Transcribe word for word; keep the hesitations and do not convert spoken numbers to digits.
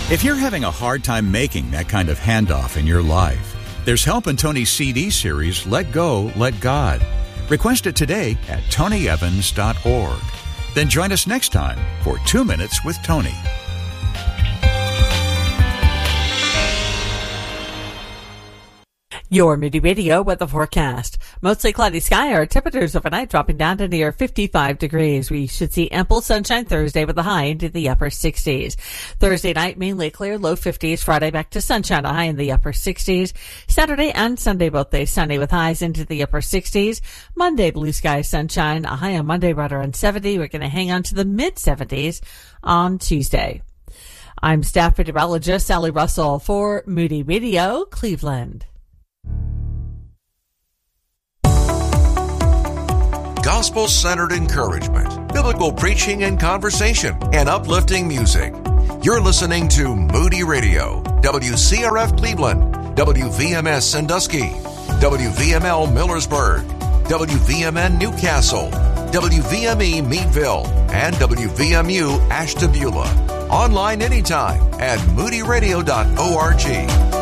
If you're having a hard time making that kind of handoff in your life, there's help in Tony's C D series, Let Go, Let God. Request it today at tony evans dot org. Then join us next time for Two Minutes with Tony. Your Moody Radio weather forecast. Mostly cloudy sky, our temperatures overnight dropping down to near fifty-five degrees. We should see ample sunshine Thursday with a high into the upper sixties. Thursday night, mainly clear, low fifties. Friday back to sunshine, a high in the upper sixties. Saturday and Sunday, both days sunny with highs into the upper sixties. Monday, blue sky, sunshine, a high on Monday right around seventy. We're going to hang on to the mid seventies on Tuesday. I'm staff meteorologist Sally Russell for Moody Radio, Cleveland. Gospel-centered encouragement, biblical preaching and conversation, and uplifting music. You're listening to Moody Radio, W C R F Cleveland, W V M S Sandusky, W V M L Millersburg, W V M N Newcastle, W V M E Meadville, and W V M U Ashtabula. Online anytime at moody radio dot org.